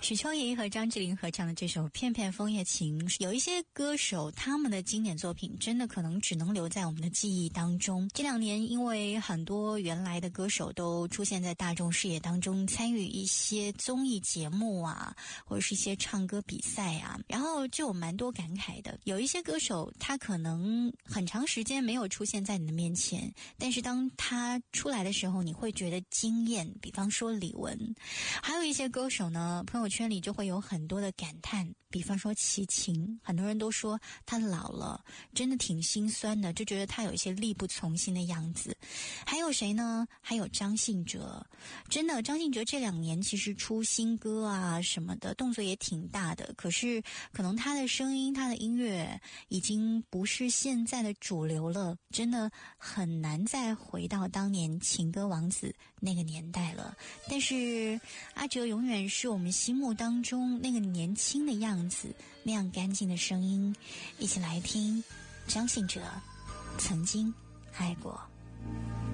许秋怡和张智霖合唱的这首《片片枫叶情》，有一些歌手他们的经典作品真的可能只能留在我们的记忆当中。这2年因为很多原来的歌手都出现在大众视野当中，参与一些综艺节目啊，或者是一些唱歌比赛啊，然后就有蛮多感慨的。有一些歌手他可能很长时间没有出现在你的面前，但是当他出来的时候你会觉得惊艳，比方说李玟。还有一些歌手呢，朋友圈里就会有很多的感叹，比方说齐秦，很多人都说他老了，真的挺心酸的，就觉得他有一些力不从心的样子。还有谁呢？还有张信哲，真的张信哲这2年其实出新歌啊什么的，动作也挺大的，可是可能他的声音他的音乐已经不是现在的主流了，真的很难再回到当年情歌王子那个年代了。但是阿哲永远是我们心目当中那个年轻的样子，那样干净的声音。一起来听张信哲曾经爱过。